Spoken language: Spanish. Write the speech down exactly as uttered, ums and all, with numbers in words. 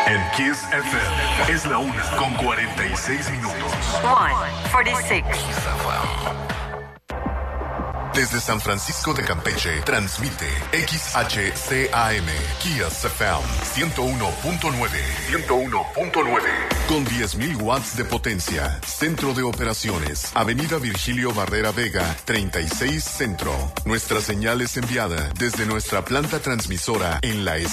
En Kiss F M es la una con cuarenta y seis minutos. one forty-six. Desde San Francisco de Campeche, transmite X H C A M, Kiss F M, ciento uno punto nueve. ciento uno punto nueve. Con diez mil watts de potencia. Centro de operaciones. Avenida Virgilio Barrera Vega, treinta y seis Centro. Nuestra señal es enviada desde nuestra planta transmisora en la